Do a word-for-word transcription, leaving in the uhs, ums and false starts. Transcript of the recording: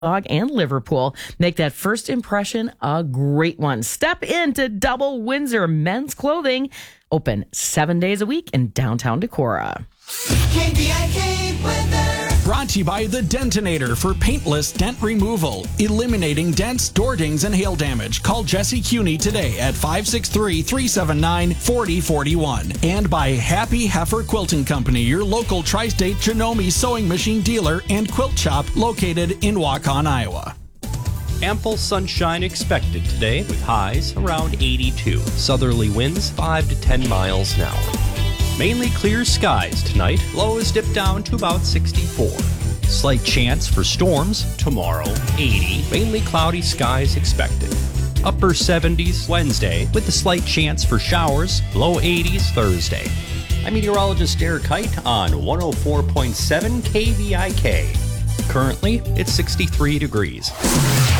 Dog and Liverpool. Make that first impression a great one. Step into Double Windsor Men's Clothing. Open seven days a week in downtown Decorah. K V I K weather. Brought to you by The Dentinator for paintless dent removal, eliminating dents, door dings, and hail damage. Call Jesse Cuney today at five six three, three seven nine, four zero four one. And by Happy Heifer Quilting Company, your local tri-state Janome sewing machine dealer and quilt shop located in Waukon, Iowa. Ample sunshine expected today with highs around eighty-two. Southerly winds five to ten miles an hour. Mainly clear skies tonight. Lows dip down to about sixty-four. Slight chance for storms tomorrow, eighty. Mainly cloudy skies expected. Upper seventies Wednesday with a slight chance for showers. Low eighties Thursday. I'm meteorologist Derek Kite on one oh four point seven K V I K. Currently, it's sixty-three degrees.